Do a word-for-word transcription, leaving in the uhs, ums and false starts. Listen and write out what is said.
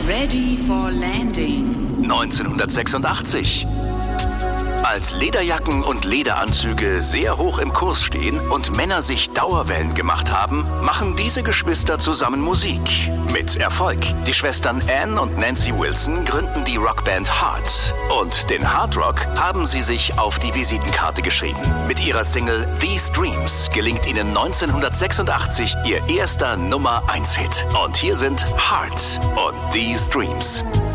Ready for landing. neunzehnhundertsechsundachtzig. Als Lederjacken und Lederanzüge sehr hoch im Kurs stehen und Männer sich Dauerwellen gemacht haben, machen diese Geschwister zusammen Musik. Mit Erfolg. Die Schwestern Ann und Nancy Wilson gründen die Rockband Heart. Und den Hard Rock haben sie sich auf die Visitenkarte geschrieben. Mit ihrer Single These Dreams gelingt ihnen neunzehnhundertsechsundachtzig ihr erster Nummer eins Hit. Und hier sind Heart und These Dreams.